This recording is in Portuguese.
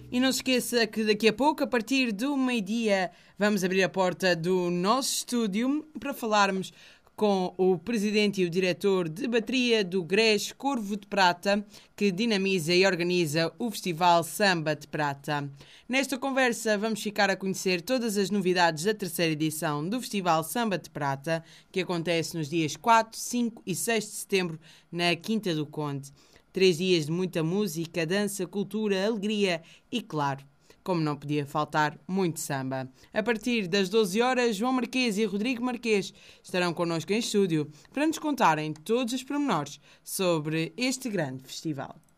E não se esqueça que daqui a pouco, a partir do meio-dia, vamos abrir a porta do nosso estúdio para falarmos com o presidente e o diretor de bateria do GRES Corvo de Prata, que dinamiza e organiza o Festival Samba de Prata. Nesta conversa vamos ficar a conhecer todas as novidades da terceira edição do Festival Samba de Prata, que acontece nos dias 4, 5 e 6 de setembro na Quinta do Conde. 3 dias de muita música, dança, cultura, alegria e, claro, como não podia faltar, muito samba. A partir das 12 horas, João Marquês e Rodrigo Marquês estarão connosco em estúdio para nos contarem todos os pormenores sobre este grande festival.